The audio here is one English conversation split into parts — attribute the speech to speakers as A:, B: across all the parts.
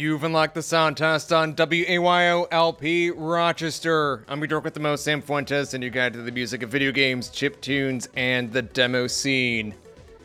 A: You've unlocked the sound test on WAYO-LP Rochester. I'm your dork with the most, Sam Fuentes, and your guide to the music of video games, chip tunes, and the demo scene.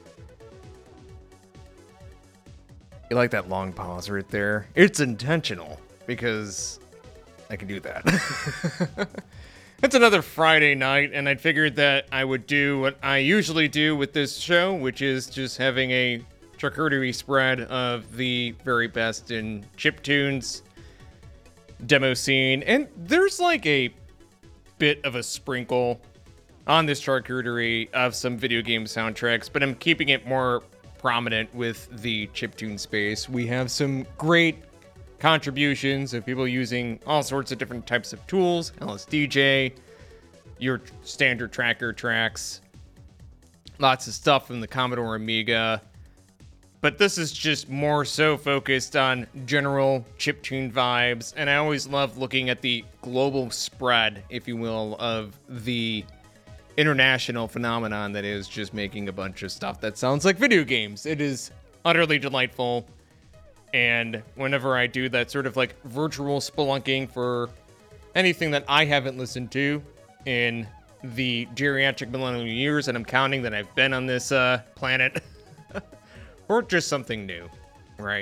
A: You like that long pause right there? It's intentional, because I can do that. It's another Friday night, and I figured that I would do what I usually do with this show, which is just having a charcuterie spread of the very best in chiptunes, demo scene, and there's like a bit of a sprinkle on this charcuterie of some video game soundtracks, but I'm keeping it more prominent with the chiptune space. We have some great contributions of people using all sorts of different types of tools, LSDJ, your standard tracker tracks, lots of stuff from the Commodore Amiga. But this is just more so focused on general chiptune vibes, and I always love looking at the global spread, if you will, of the international phenomenon that is just making a bunch of stuff that sounds like video games. It is utterly delightful. And whenever I do that sort of like virtual spelunking for anything that I haven't listened to in the geriatric millennial years, and I'm counting that I've been on this planet, or just something new, right?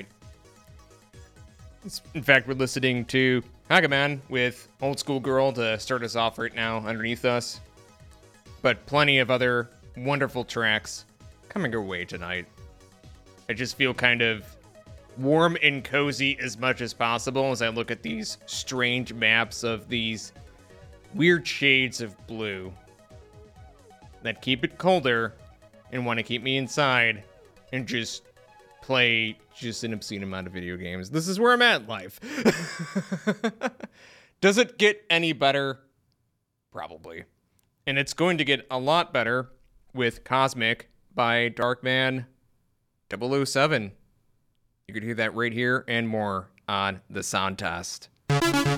A: In fact, we're listening to Hagaman with Old School Girl to start us off right now underneath us. But plenty of other wonderful tracks coming our way tonight. I just feel kind of warm and cozy as much as possible as I look at these strange maps of these weird shades of blue that keep it colder and want to keep me inside and just play just an obscene amount of video games. This is where I'm at in life. Does it get any better? Probably. And it's going to get a lot better with Cosmic by Darkman 007. You could hear that right here and more on the sound test.